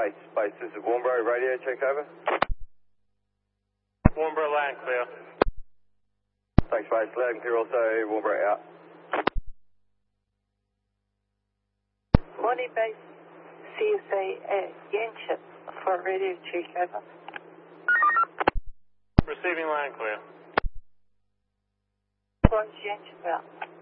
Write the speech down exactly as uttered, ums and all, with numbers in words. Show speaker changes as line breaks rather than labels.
Base, base, this is Warnbro, radio check over.
Warnbro land clear.
Thanks base, loud and clear also, Warnbro out.
Morning base, C S A at Yanchep for radio check over.
Receiving land clear.
Close Yanchep out.